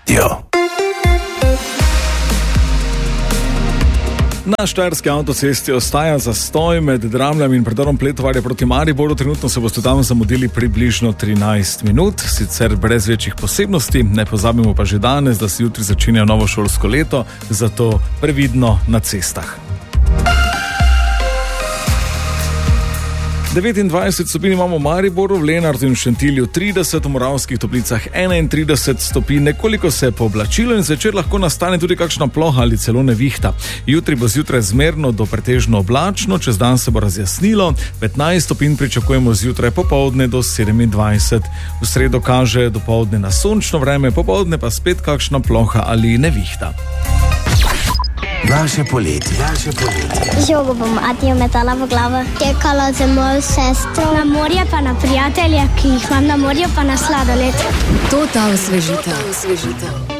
Na štajerski avtocesti ostaja zastoj med Dramljami in predorom Pletovarja proti Mariboru. Trenutno se boste tam zamudili približno 13 minut, sicer brez večjih posebnosti. Ne pozabimo pa že danes, da se jutri začenja novo šolsko leto, zato previdno na cestah. 29 stopinj imamo v Mariboru, v Lenartu in Šentilju 30, v Moravskih Toplicah 31 stopinj, nekoliko se je pooblačilo in zvečer lahko nastane tudi kakšna ploha ali celo nevihta. Jutri bo zjutraj zmerno do pretežno oblačno, čez dan se bo razjasnilo, 15 stopinj pričakujemo zjutraj, popoldne do 27. V sredo kaže dopoldne na sončno vreme, popoldne pa spet kakšna ploha ali nevihta. Naše poletje. Žogo bom Atijo metala v glavo. Tekala z mojo sestro. Na morje pa na prijatelje, ki jih imam na morju, pa na sladoled. To ta osvežitev.